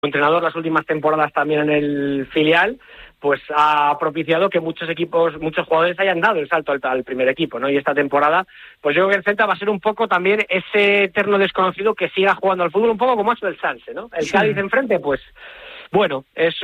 entrenador las últimas temporadas también en el filial, pues ha propiciado que muchos jugadores hayan dado el salto al primer equipo, ¿no? Y esta temporada, pues yo creo que el Celta va a ser un poco también ese eterno desconocido que siga jugando al fútbol, un poco como eso del Sanse, ¿no? El Cádiz enfrente, pues bueno, es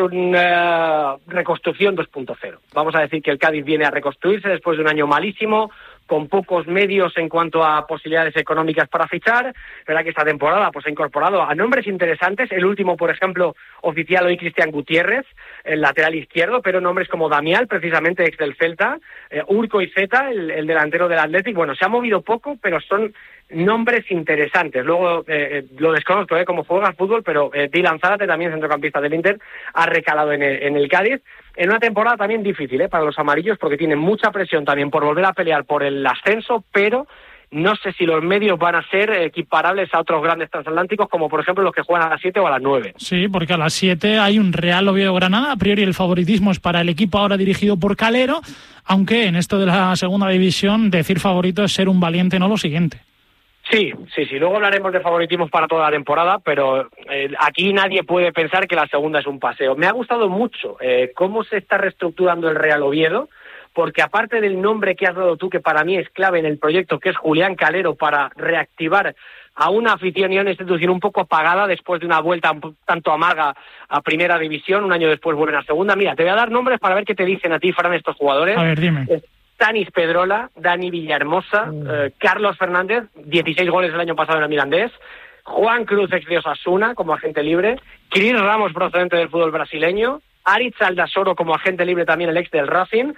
una reconstrucción 2.0. Vamos a decir que el Cádiz viene a reconstruirse después de un año malísimo, con pocos medios en cuanto a posibilidades económicas para fichar. Verdad que esta temporada pues ha incorporado a nombres interesantes, el último, por ejemplo, oficial hoy, Cristian Gutiérrez, el lateral izquierdo, pero nombres como Damián, precisamente ex del Celta, Urco y Zeta, el delantero del Athletic. Bueno, se ha movido poco, pero son nombres interesantes. Luego, lo desconozco cómo juega al fútbol, pero Dylan Zárate, también centrocampista del Inter, ha recalado en el Cádiz, en una temporada también difícil para los amarillos, porque tienen mucha presión también por volver a pelear por el ascenso, pero no sé si los medios van a ser equiparables a otros grandes transatlánticos, como por ejemplo los que juegan a las 7 o a las 9. Sí, porque a las 7 hay un Real Oviedo-Granada. A priori el favoritismo es para el equipo ahora dirigido por Calero, aunque en esto de la segunda división decir favorito es ser un valiente, no lo siguiente. Sí. Luego hablaremos de favoritismos para toda la temporada, pero aquí nadie puede pensar que la segunda es un paseo. Me ha gustado mucho cómo se está reestructurando el Real Oviedo, porque aparte del nombre que has dado tú, que para mí es clave en el proyecto, que es Julián Calero, para reactivar a una afición y a una institución un poco apagada después de una vuelta un tanto amarga a primera división, un año después vuelven a segunda. Mira, te voy a dar nombres para ver qué te dicen a ti, Fran, estos jugadores. A ver, dime. Tanis Pedrola, Dani Villahermosa, Carlos Fernández, 16 goles el año pasado en el Mirandés, Juan Cruz, ex de Osasuna, como agente libre, Cris Ramos, procedente del fútbol brasileño, Aritz Aldasoro, como agente libre también, el ex del Racing,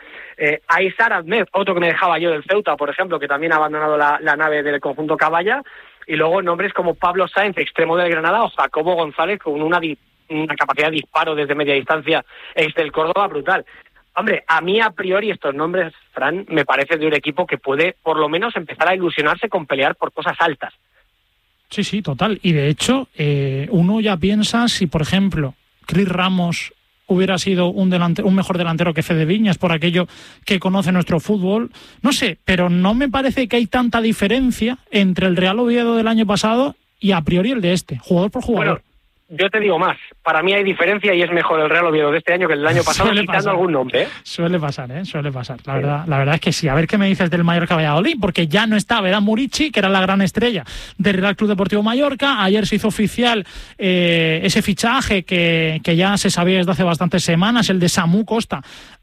Aizar Ahmed, otro que me dejaba yo del Ceuta, por ejemplo, que también ha abandonado la nave del conjunto Caballa, y luego nombres como Pablo Sáenz, extremo del Granada, o Jacobo González, con una capacidad de disparo desde media distancia, ex del Córdoba, brutal. Hombre, a mí a priori estos nombres, Fran, me parece de un equipo que puede por lo menos empezar a ilusionarse con pelear por cosas altas. Sí, total. Y de hecho, uno ya piensa si, por ejemplo, Cris Ramos hubiera sido un mejor delantero que Fede Viñas, por aquello que conoce nuestro fútbol. No sé, pero no me parece que hay tanta diferencia entre el Real Oviedo del año pasado y a priori el de este, jugador por jugador. Bueno, yo te digo más, para mí hay diferencia y es mejor el Real Oviedo de este año que el del año pasado, quitando algún nombre. Suele pasar. La verdad es que sí. A ver qué me dices del Mallorca Valladolid, porque ya no está Vedan Murici, que era la gran estrella del Real Club Deportivo Mallorca. Ayer se hizo oficial ese fichaje que ya se sabía desde hace bastantes semanas, el de Samu Costa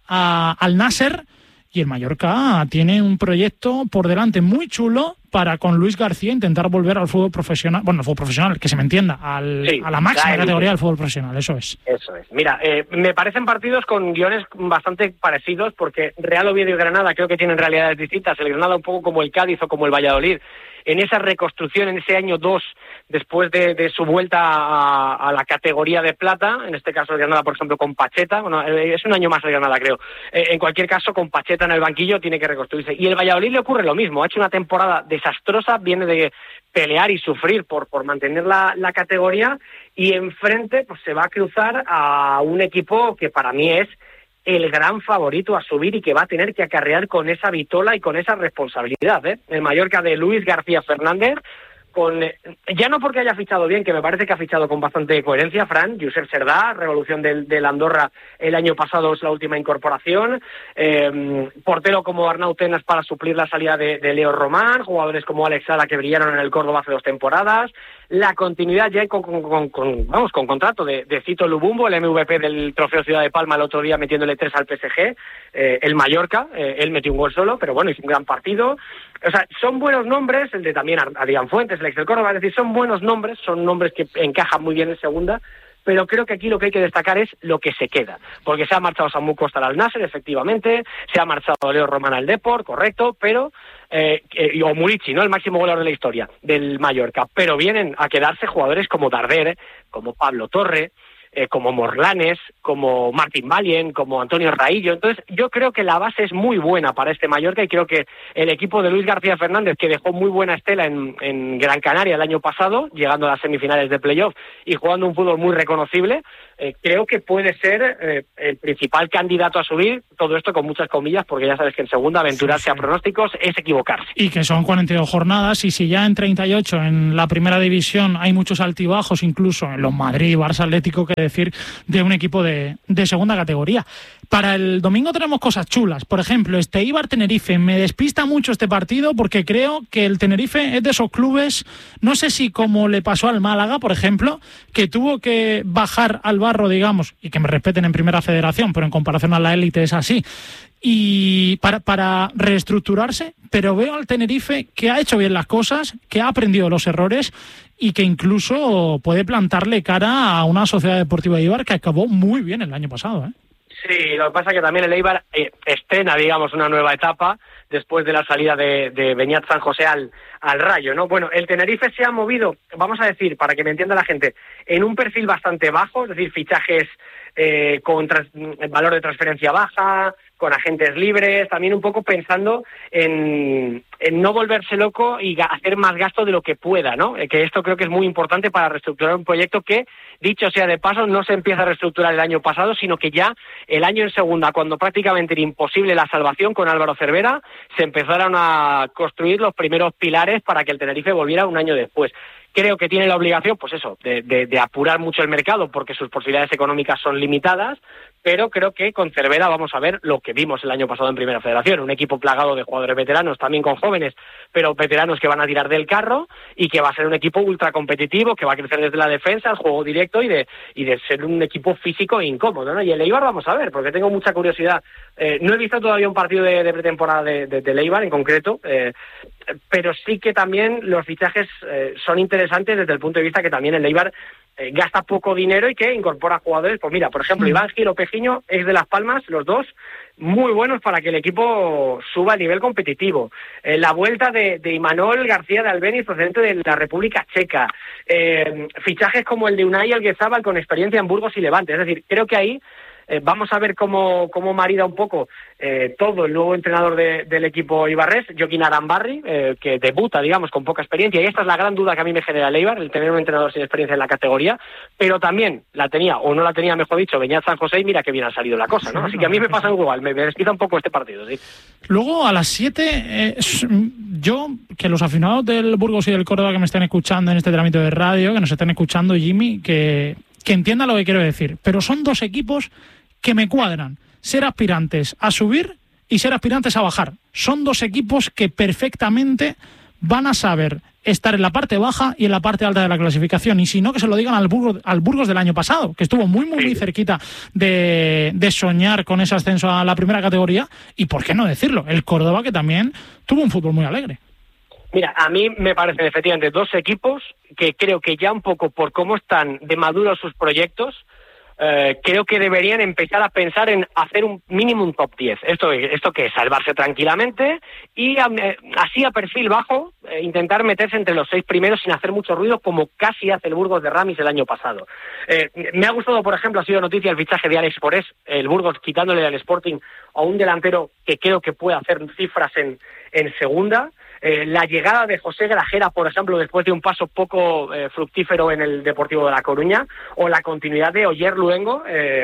al Nasser. Y el Mallorca tiene un proyecto por delante muy chulo para con Luis García intentar volver al fútbol profesional, bueno, al fútbol profesional, que se me entienda, a la máxima categoría del fútbol profesional, eso es. Mira, me parecen partidos con guiones bastante parecidos, porque Real Oviedo y Granada creo que tienen realidades distintas. El Granada un poco como el Cádiz o como el Valladolid, en esa reconstrucción, en ese año 2, después de su vuelta a la categoría de plata, en este caso el Granada, por ejemplo, con Pacheta, bueno, es un año más el Granada, creo. En cualquier caso, con Pacheta en el banquillo tiene que reconstruirse. Y el Valladolid le ocurre lo mismo, ha hecho una temporada desastrosa, viene de pelear y sufrir por mantener la categoría, y enfrente pues se va a cruzar a un equipo que para mí es el gran favorito a subir y que va a tener que acarrear con esa vitola y con esa responsabilidad, el Mallorca de Luis García Fernández, ya no porque haya fichado bien, que me parece que ha fichado con bastante coherencia, Fran, Josep Serdá, revolución del Andorra el año pasado, es la última incorporación, portero como Arnau Tenas para suplir la salida de Leo Román, jugadores como Alex Sala que brillaron en el Córdoba hace 2 temporadas, la continuidad ya con contrato de Cito Lubumbo, el MVP del Trofeo Ciudad de Palma el otro día metiéndole 3 al PSG, el Mallorca, él metió un gol solo, pero bueno, hizo un gran partido. O sea, son buenos nombres, el de también Adrián Fuentes, el ex del Córdoba, es decir, son buenos nombres, son nombres que encajan muy bien en segunda, pero creo que aquí lo que hay que destacar es lo que se queda, porque se ha marchado Samu Costa al Nasser, efectivamente, se ha marchado Leo Román al Depor, correcto, pero o Murici, ¿no?, el máximo goleador de la historia del Mallorca, pero vienen a quedarse jugadores como Darder, como Pablo Torre, como Morlanes, como Martín Valien, como Antonio Raillo. Entonces yo creo que la base es muy buena para este Mallorca y creo que el equipo de Luis García Fernández, que dejó muy buena estela en Gran Canaria el año pasado, llegando a las semifinales de playoff y jugando un fútbol muy reconocible, creo que puede ser el principal candidato a subir, todo esto con muchas comillas, porque ya sabes que en segunda aventurarse a pronósticos es equivocarse. Y que son 42 jornadas, y si ya en 38 en la primera división hay muchos altibajos, incluso en los Madrid, Barça, Atlético, que decir de un equipo de segunda categoría. Para el domingo tenemos cosas chulas. Por ejemplo, este Eibar-Tenerife. Me despista mucho este partido porque creo que el Tenerife es de esos clubes, no sé si como le pasó al Málaga, por ejemplo, que tuvo que bajar al barro, digamos, y que me respeten en primera federación, pero en comparación a la élite es así, y para reestructurarse, pero veo al Tenerife que ha hecho bien las cosas, que ha aprendido los errores y que incluso puede plantarle cara a una Sociedad Deportiva Eibar que acabó muy bien el año pasado, ¿eh? Sí, lo que pasa es que también el Eibar estrena, digamos, una nueva etapa después de la salida de Beñat San José al Rayo, ¿no? Bueno, el Tenerife se ha movido, vamos a decir, para que me entienda la gente, en un perfil bastante bajo, es decir, fichajes con valor de transferencia baja, con agentes libres, también un poco pensando en no volverse loco y hacer más gasto de lo que pueda, ¿no? Que esto creo que es muy importante para reestructurar un proyecto que, dicho sea de paso, no se empieza a reestructurar el año pasado, sino que ya el año en segunda, cuando prácticamente era imposible la salvación con Álvaro Cervera, se empezaron a construir los primeros pilares para que el Tenerife volviera un año después. Creo que tiene la obligación, pues eso, de apurar mucho el mercado porque sus posibilidades económicas son limitadas, pero creo que con Cervera vamos a ver lo que vimos el año pasado en Primera Federación, un equipo plagado de jugadores veteranos, también con jóvenes, pero veteranos que van a tirar del carro y que va a ser un equipo ultra competitivo, que va a crecer desde la defensa, el juego directo y de ser un equipo físico e incómodo, ¿no? Y el Eibar vamos a ver, porque tengo mucha curiosidad. No he visto todavía un partido de pretemporada del Eibar en concreto, pero sí que también los fichajes son interesantes desde el punto de vista que también el Eibar gasta poco dinero y que incorpora jugadores. Pues mira, por ejemplo, Iván Gil o Pejiño es de Las Palmas, los dos muy buenos para que el equipo suba a nivel competitivo. La vuelta de Imanol García de Albeniz, procedente de la República Checa. Fichajes como el de Unai Alguizábal con experiencia en Burgos y Levante. Es decir, creo que ahí vamos a ver cómo marida un poco todo el nuevo entrenador del equipo ibarrés, Joaquín Arambarri, que debuta, digamos, con poca experiencia, y esta es la gran duda que a mí me genera el Eibar, el tener un entrenador sin experiencia en la categoría, pero también la tenía, o no la tenía, mejor dicho, Beñat San José, y mira que bien ha salido la cosa, ¿no? Así que a mí me pasa igual, me despista un poco este partido, sí. Luego, a las 7, yo, que los aficionados del Burgos y del Córdoba que me estén escuchando en este trámite de radio, que nos estén escuchando, Jimmy, que entienda lo que quiero decir, pero son dos equipos que me cuadran, ser aspirantes a subir y ser aspirantes a bajar. Son dos equipos que perfectamente van a saber estar en la parte baja y en la parte alta de la clasificación, y si no, que se lo digan al Burgos del año pasado, que estuvo muy cerquita de soñar con ese ascenso a la primera categoría, y por qué no decirlo, el Córdoba, que también tuvo un fútbol muy alegre. Mira, a mí me parecen efectivamente dos equipos que creo que ya un poco por cómo están de maduros sus proyectos, creo que deberían empezar a pensar en hacer un mínimo un top 10. Esto que es salvarse tranquilamente y así a perfil bajo intentar meterse entre los 6 primeros sin hacer mucho ruido, como casi hace el Burgos de Ramis el año pasado. Me ha gustado, por ejemplo, ha sido noticia el fichaje de Alex Forés, el Burgos quitándole al Sporting a un delantero que creo que puede hacer cifras en segunda. La llegada de José Grajera, por ejemplo, después de un paso poco fructífero en el Deportivo de La Coruña, o la continuidad de Oyer Luengo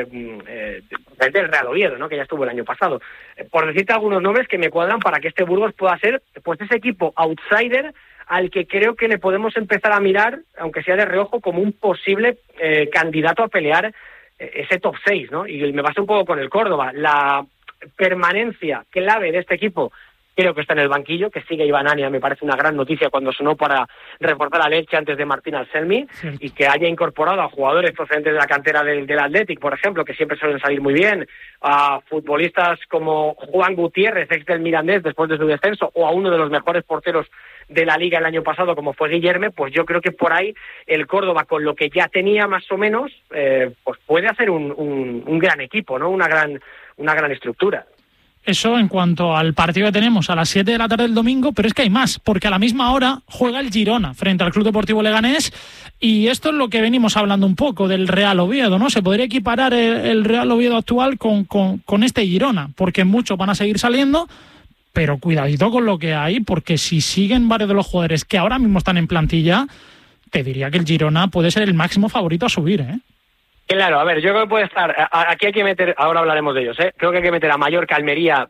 desde el Real Oviedo, ¿no? Que ya estuvo el año pasado. Por decirte algunos nombres que me cuadran para que este Burgos pueda ser pues ese equipo outsider al que creo que le podemos empezar a mirar, aunque sea de reojo, como un posible candidato a pelear ese top 6, ¿no? Y me basta un poco con el Córdoba. La permanencia clave de este equipo creo que está en el banquillo, que sigue Iván Ania, me parece una gran noticia cuando sonó para reforzar a Leche antes de Martín Anselmi, y que haya incorporado a jugadores procedentes de la cantera del Athletic, por ejemplo, que siempre suelen salir muy bien, a futbolistas como Juan Gutiérrez, ex del Mirandés después de su descenso, o a uno de los mejores porteros de la Liga el año pasado, como fue Guillerme. Pues yo creo que por ahí el Córdoba, con lo que ya tenía más o menos, pues puede hacer un gran equipo, ¿no? Una gran estructura. Eso en cuanto al partido que tenemos a las 7 de la tarde del domingo, pero es que hay más, porque a la misma hora juega el Girona frente al Club Deportivo Leganés, y esto es lo que venimos hablando un poco del Real Oviedo, ¿no? Se podría equiparar el Real Oviedo actual con este Girona, porque muchos van a seguir saliendo, pero cuidadito con lo que hay, porque si siguen varios de los jugadores que ahora mismo están en plantilla, te diría que el Girona puede ser el máximo favorito a subir, ¿eh? Claro, a ver, yo creo que puede estar, aquí hay que meter, ahora hablaremos de ellos, creo que hay que meter a Mallorca, Almería,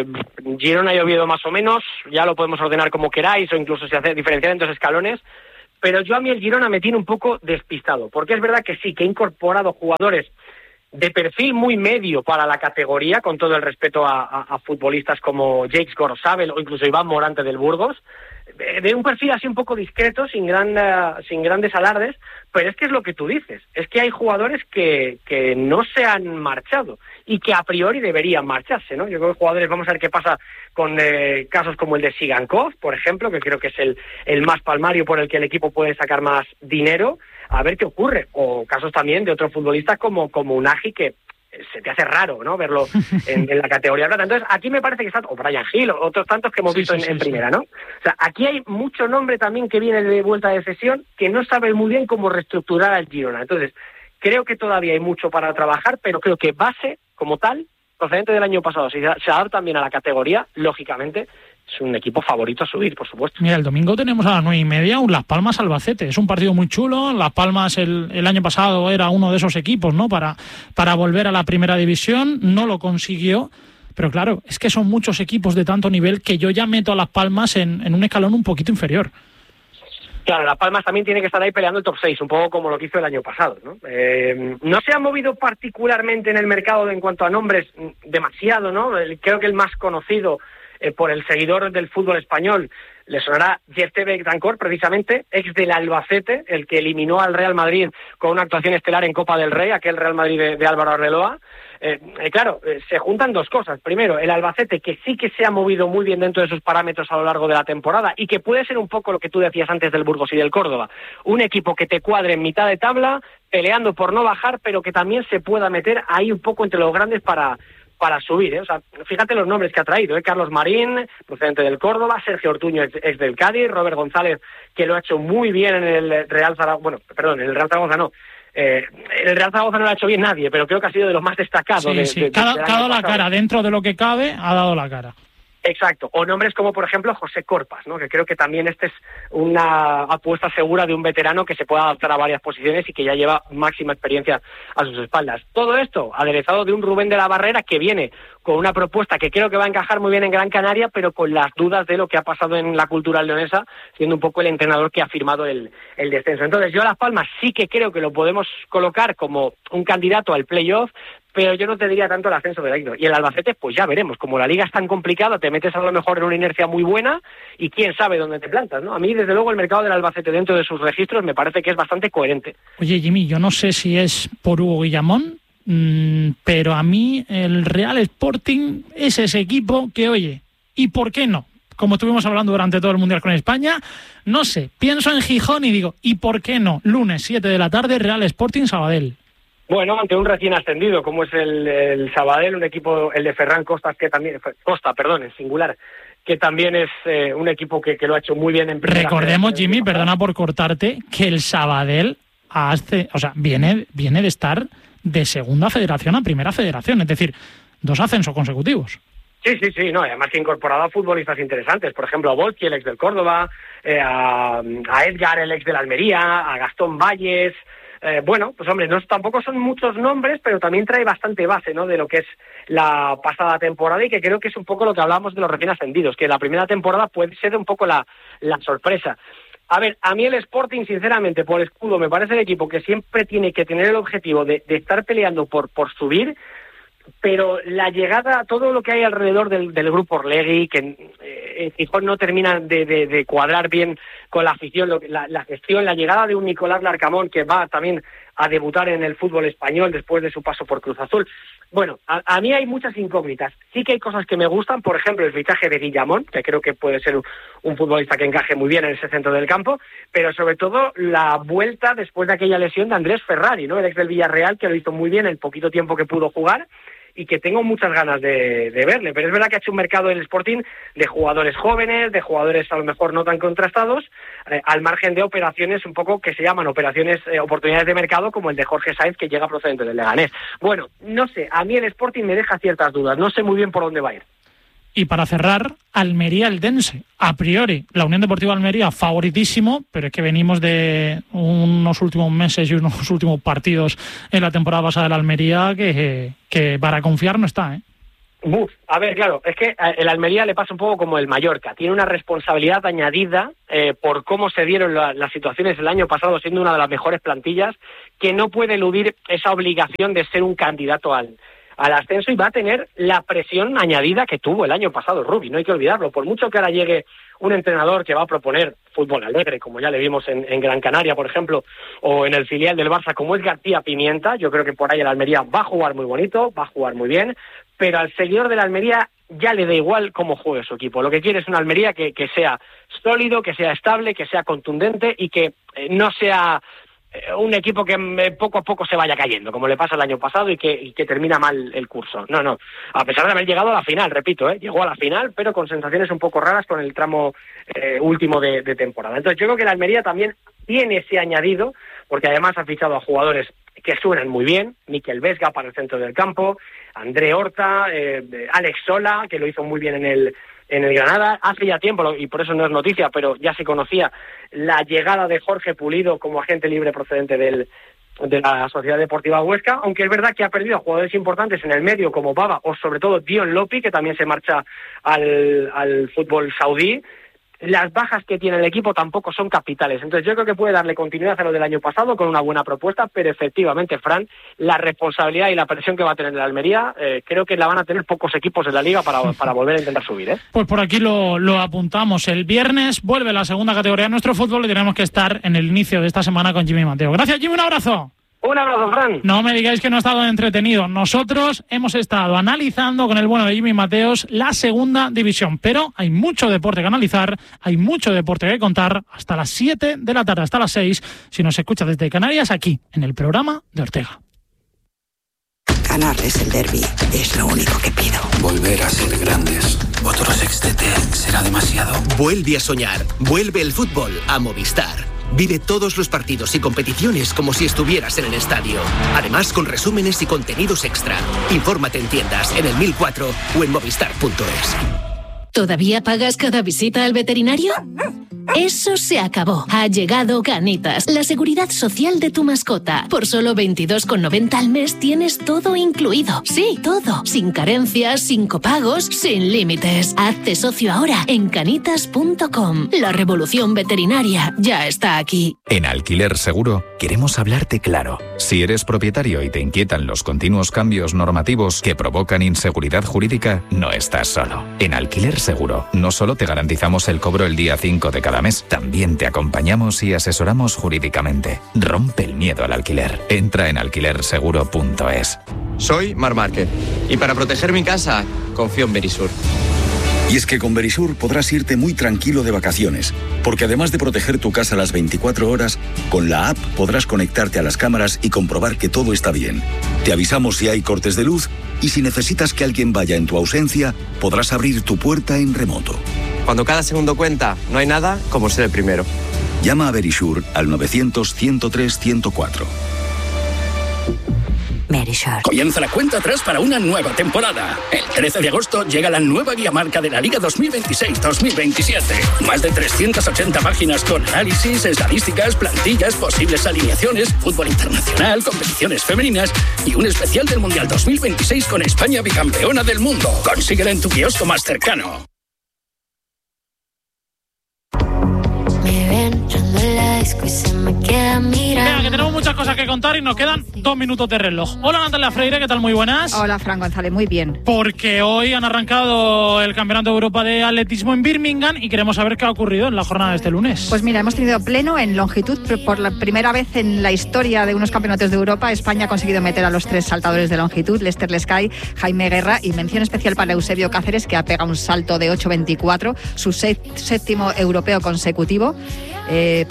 Girona y Oviedo más o menos, ya lo podemos ordenar como queráis o incluso si hace diferenciar en 2 escalones, pero yo a mí el Girona me tiene un poco despistado, porque es verdad que sí, que he incorporado jugadores de perfil muy medio para la categoría, con todo el respeto a futbolistas como Jake Gorsabel o incluso Iván Morante del Burgos, de un perfil así un poco discreto, sin grandes alardes, pero es que es lo que tú dices, es que hay jugadores que no se han marchado y que a priori deberían marcharse, ¿no? Yo creo que jugadores, vamos a ver qué pasa con casos como el de Sigankov, por ejemplo, que creo que es el más palmario por el que el equipo puede sacar más dinero, a ver qué ocurre, o casos también de otros futbolistas como Unagi, que se te hace raro, ¿no? Verlo en la categoría plata. Entonces, aquí me parece que está, o Brian Hill, o otros tantos que hemos visto en primera, ¿no? O sea, aquí hay mucho nombre también que viene de vuelta de cesión, que no sabe muy bien cómo reestructurar al Girona. Entonces, creo que todavía hay mucho para trabajar, pero creo que base, como tal, procedente del año pasado, si se adaptan bien a la categoría, lógicamente, es un equipo favorito a subir, por supuesto. Mira, el domingo tenemos a las 9:30 un Las Palmas Albacete. Es un partido muy chulo. Las Palmas el año pasado era uno de esos equipos, ¿no? Para volver a la primera división. No lo consiguió. Pero claro, es que son muchos equipos de tanto nivel que yo ya meto a Las Palmas en un escalón un poquito inferior. Claro, Las Palmas también tiene que estar ahí peleando el top 6, un poco como lo que hizo el año pasado, ¿no? No se ha movido particularmente en el mercado en cuanto a nombres demasiado, ¿no? Creo que el más conocido por el seguidor del fútbol español le sonará Yeftepe Dancor, precisamente, ex del Albacete, el que eliminó al Real Madrid con una actuación estelar en Copa del Rey, aquel Real Madrid de Álvaro Arbeloa. Claro, se juntan dos cosas. Primero, el Albacete, que sí que se ha movido muy bien dentro de sus parámetros a lo largo de la temporada y que puede ser un poco lo que tú decías antes del Burgos y del Córdoba. Un equipo que te cuadre en mitad de tabla, peleando por no bajar, pero que también se pueda meter ahí un poco entre los grandes para subir, ¿eh? O sea, fíjate los nombres que ha traído, ¿eh? Carlos Marín, procedente del Córdoba, Sergio Ortuño, ex del Cádiz, Robert González, que lo ha hecho muy bien en el Real Zaragoza, en el Real Zaragoza no. El Real Zaragoza no lo ha hecho bien nadie, pero creo que ha sido de los más destacados. Sí. Ha dado la cara, dentro de lo que cabe, ha dado la cara. Exacto, o nombres como por ejemplo José Corpas, ¿no? Que creo que también es una apuesta segura de un veterano que se pueda adaptar a varias posiciones y que ya lleva máxima experiencia a sus espaldas. Todo esto aderezado de un Rubén de la Barrera que viene con una propuesta que creo que va a encajar muy bien en Gran Canaria, pero con las dudas de lo que ha pasado en la cultura leonesa, siendo un poco el entrenador que ha firmado el descenso. Entonces yo a Las Palmas sí que creo que lo podemos colocar como un candidato al playoff, pero yo no te diría tanto el ascenso del Aido. Y el Albacete, pues ya veremos. Como la liga es tan complicada, te metes a lo mejor en una inercia muy buena y quién sabe dónde te plantas, ¿no? A mí, desde luego, el mercado del Albacete dentro de sus registros me parece que es bastante coherente. Oye, Jimmy, yo no sé si es por Hugo Guillamón, pero a mí el Real Sporting es ese equipo que, oye, ¿y por qué no? Como estuvimos hablando durante todo el Mundial con España, no sé, pienso en Gijón y digo, ¿y por qué no? Lunes, 7 de la tarde, Real Sporting Sabadell. Bueno, ante un recién ascendido como es el Sabadell, un equipo, el de Ferran Costa, en singular, que también es un equipo que lo ha hecho muy bien en primera. Recordemos, Jimmy, perdona por cortarte, que el Sabadell viene de estar de segunda federación a primera federación, es decir, 2 ascensos consecutivos. Sí, no, además que ha incorporado a futbolistas interesantes, por ejemplo a Volki, el ex del Córdoba, a Edgar, el ex del Almería, a Gastón Valles. Bueno, pues hombre, tampoco son muchos nombres, pero también trae bastante base, ¿no?, de lo que es la pasada temporada, y que creo que es un poco lo que hablamos de los recién ascendidos, que la primera temporada puede ser un poco la sorpresa. A ver, a mí el Sporting, sinceramente, por escudo, me parece el equipo que siempre tiene que tener el objetivo de estar peleando por subir, pero la llegada, todo lo que hay alrededor del grupo Orlegui, que en Gijón no termina de cuadrar bien con la afición, la gestión, la llegada de un Nicolás Larcamón que va también a debutar en el fútbol español después de su paso por Cruz Azul. Bueno, a mí hay muchas incógnitas. Sí que hay cosas que me gustan, por ejemplo, el fichaje de Guillamón, que creo que puede ser un futbolista que encaje muy bien en ese centro del campo, pero sobre todo la vuelta después de aquella lesión de Andrés Ferrari, ¿no?, el ex del Villarreal, que lo hizo muy bien el poquito tiempo que pudo jugar, y que tengo muchas ganas de verle. Pero es verdad que ha hecho un mercado en el Sporting de jugadores jóvenes, de jugadores a lo mejor no tan contrastados, al margen de operaciones un poco que se llaman oportunidades de mercado, como el de Jorge Sáenz, que llega procedente del Leganés. Bueno, no sé, a mí el Sporting me deja ciertas dudas, no sé muy bien por dónde va a ir. Y para cerrar, Almería-Eldense. A priori, la Unión Deportiva Almería favoritísimo, pero es que venimos de unos últimos meses y unos últimos partidos en la temporada pasada de la Almería que para confiar no está, ¿eh? A ver, claro, es que el Almería le pasa un poco como el Mallorca. Tiene una responsabilidad añadida por cómo se dieron las situaciones el año pasado, siendo una de las mejores plantillas, que no puede eludir esa obligación de ser un candidato al ascenso, y va a tener la presión añadida que tuvo el año pasado Rubi, no hay que olvidarlo. Por mucho que ahora llegue un entrenador que va a proponer fútbol alegre, como ya le vimos en Gran Canaria, por ejemplo, o en el filial del Barça, como es García Pimienta, yo creo que por ahí el Almería va a jugar muy bonito, va a jugar muy bien, pero al seguidor de la Almería ya le da igual cómo juegue su equipo. Lo que quiere es una Almería que sea sólido, que sea estable, que sea contundente y que no sea un equipo que poco a poco se vaya cayendo, como le pasa el año pasado y que termina mal el curso. No, a pesar de haber llegado a la final, repito, llegó a la final, pero con sensaciones un poco raras con el tramo último de temporada. Entonces yo creo que la Almería también tiene ese añadido, porque además ha fichado a jugadores que suenan muy bien, Mikel Vesga para el centro del campo, André Horta, Alex Sola, que lo hizo muy bien en el Granada. Hace ya tiempo, y por eso no es noticia, pero ya se conocía la llegada de Jorge Pulido como agente libre procedente de la Sociedad Deportiva Huesca, aunque es verdad que ha perdido a jugadores importantes en el medio como Baba o sobre todo Dion Lopi, que también se marcha al fútbol saudí. Las bajas que tiene el equipo tampoco son capitales, entonces yo creo que puede darle continuidad a lo del año pasado con una buena propuesta, pero efectivamente, Fran, la responsabilidad y la presión que va a tener el Almería, creo que la van a tener pocos equipos en la Liga para volver a intentar subir, ¿eh? Pues por aquí lo apuntamos. El viernes vuelve la segunda categoría de nuestro fútbol y tenemos que estar en el inicio de esta semana con Jimmy Mateo. Gracias, Jimmy, un abrazo. Un abrazo, Fran. No me digáis que no ha estado entretenido. Nosotros hemos estado analizando con el bueno de Jimmy Mateos la segunda división, pero hay mucho deporte que analizar, hay mucho deporte que contar hasta las 7 de la tarde, hasta las 6, si nos escucha desde Canarias, aquí, en el programa de Ortega. Ganarles el derbi es lo único que pido. Volver a ser grandes. Otro sextete será demasiado. Vuelve a soñar. Vuelve el fútbol a Movistar. Vive todos los partidos y competiciones como si estuvieras en el estadio. Además, con resúmenes y contenidos extra. Infórmate en tiendas, en el 1004 o en movistar.es. ¿Todavía pagas cada visita al veterinario? Eso se acabó. Ha llegado Canitas, la seguridad social de tu mascota. Por solo 22,90 al mes tienes todo incluido. Sí, todo. Sin carencias, sin copagos, sin límites. Hazte socio ahora en canitas.com. La revolución veterinaria ya está aquí. En Alquiler Seguro queremos hablarte claro. Si eres propietario y te inquietan los continuos cambios normativos que provocan inseguridad jurídica, no estás solo. En Alquiler Seguro no solo te garantizamos el cobro el día 5 de cada mes, también te acompañamos y asesoramos jurídicamente. Rompe el miedo al alquiler. Entra en alquilerseguro.es. Soy Marc Márquez y para proteger mi casa confío en Verisur. Y es que con Verisur podrás irte muy tranquilo de vacaciones, porque además de proteger tu casa las 24 horas, con la app podrás conectarte a las cámaras y comprobar que todo está bien. Te avisamos si hay cortes de luz y si necesitas que alguien vaya en tu ausencia, podrás abrir tu puerta en remoto. Cuando cada segundo cuenta, no hay nada como ser el primero. Llama a Verisur al 900-103-104. Verisur. Comienza la cuenta atrás para una nueva temporada. El 13 de agosto llega la nueva guía marca de la Liga 2026-2027. Más de 380 páginas con análisis, estadísticas, plantillas, posibles alineaciones, fútbol internacional, competiciones femeninas y un especial del Mundial 2026 con España bicampeona del mundo. Consíguela en tu kiosco más cercano. Venga, que tenemos muchas cosas que contar y nos quedan 2 minutos de reloj. Hola, Natalia Freire, ¿qué tal? Muy buenas. Hola, Fran González, muy bien. Porque hoy han arrancado el Campeonato de Europa de Atletismo en Birmingham y queremos saber qué ha ocurrido en la jornada de este lunes. Pues mira, hemos tenido pleno en longitud. Por la primera vez en la historia de unos campeonatos de Europa, España ha conseguido meter a los 3 saltadores de longitud, Lester Lescay, Jaime Guerra, y mención especial para Eusebio Cáceres, que ha pegado un salto de 8,24, su séptimo europeo consecutivo para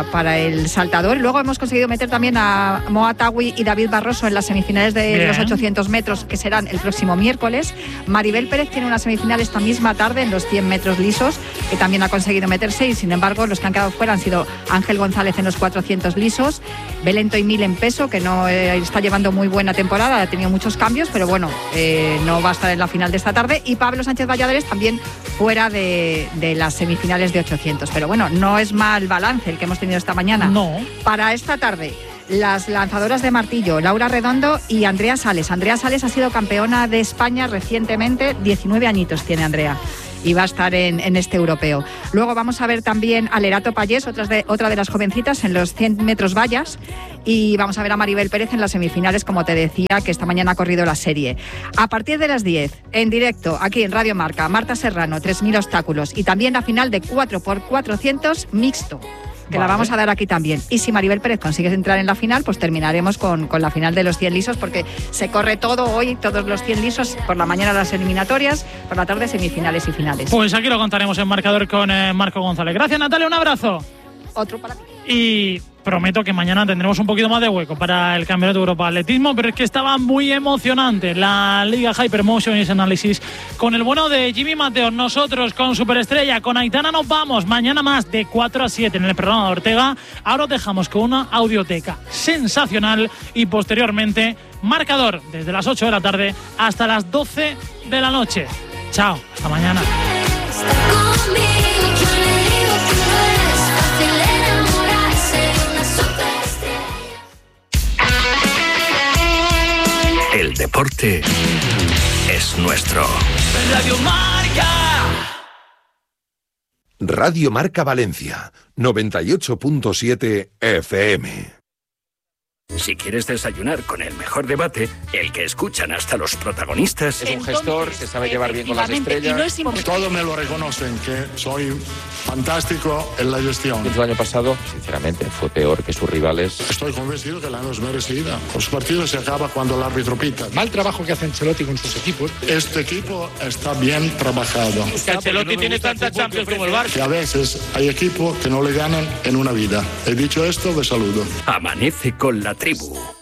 para el saltador. Y luego hemos conseguido meter también a Moa Tawi y David Barroso en las semifinales de los 800 metros, que serán el próximo miércoles. Maribel Pérez tiene una semifinal esta misma tarde en los 100 metros lisos, que también ha conseguido meterse, y sin embargo los que han quedado fuera han sido Ángel González en los 400 lisos, Belén Toimil en peso, que no está llevando muy buena temporada, ha tenido muchos cambios, pero bueno, no va a estar en la final de esta tarde, y Pablo Sánchez Valladares también fuera de las semifinales de 800. Pero bueno, no es mal balance el que hemos tenido esta mañana. No. Para esta tarde, las lanzadoras de martillo, Laura Redondo y Andrea Sales. Andrea Sales ha sido campeona de España recientemente, 19 añitos tiene Andrea, y va a estar en este europeo. Luego vamos a ver también a Lerato Pallés, otra de las jovencitas, en los 100 metros vallas, y vamos a ver a Maribel Pérez en las semifinales, como te decía, que esta mañana ha corrido la serie. A partir de las 10, en directo, aquí en Radio Marca, Marta Serrano, 3.000 obstáculos, y también la final de 4x400 mixto, que la vamos a dar aquí también. Y si Maribel Pérez consigue entrar en la final, pues terminaremos con la final de los 100 lisos, porque se corre todo hoy, todos los 100 lisos, por la mañana las eliminatorias, por la tarde semifinales y finales. Pues aquí lo contaremos en marcador con Marco González. Gracias, Natalia, un abrazo. Otro para ti. Y prometo que mañana tendremos un poquito más de hueco para el Campeonato de Europa de Atletismo, pero es que estaba muy emocionante la Liga Hypermotion y ese análisis con el bueno de Jimmy Mateos. Nosotros con Superestrella, con Aitana nos vamos. Mañana más de 4 a 7 en el programa de Ortega. Ahora os dejamos con una audioteca sensacional y posteriormente marcador desde las 8 de la tarde hasta las 12 de la noche. Chao, hasta mañana. El deporte es nuestro. Radio Marca. Radio Marca Valencia, 98.7 FM. Si quieres desayunar con el mejor debate, el que escuchan hasta los protagonistas. Es un gestor que sabe llevar bien con las estrellas. Todo me lo reconocen, que soy fantástico en la gestión. El año pasado, sinceramente, fue peor que sus rivales. Estoy convencido que la no es merecida. Los partidos se acaban cuando el árbitro pita. Mal trabajo que hace Ancelotti con sus equipos. Este equipo está bien trabajado. Es que Ancelotti tiene tantas Champions como el Barça. Que a veces hay equipos que no le ganan en una vida. He dicho esto, de saludo. Amanece con la tribu.